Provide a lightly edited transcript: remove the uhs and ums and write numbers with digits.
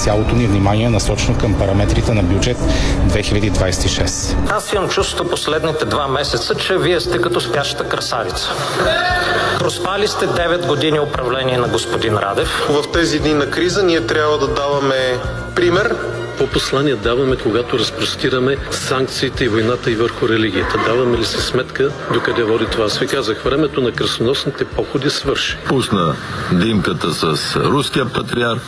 цялото ни внимание е насочено към параметрите на бюджет 2026. Аз имам чувство последните 2 месеца, че вие сте като спящата красавица. Проспали сте 9 години управление на господин Радев. В тези дни на криза ние трябва да даваме пример. По послание даваме, когато разпростираме санкциите и войната и върху религията? Даваме ли си сметка докъде води това? Аз ви казах, времето на кръстоносните походи свърши. Пусна димката с руския патриарх.